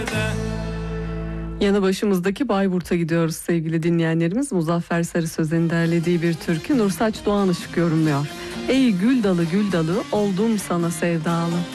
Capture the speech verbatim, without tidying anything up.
Yanı başımızdaki Bayburt'a gidiyoruz sevgili dinleyenlerimiz. Muzaffer Sarı Sözen'in derlediği bir türkü Nursaç Doğan Işık yorumluyor. Ey gül dalı gül dalı oldum sana sevdalı.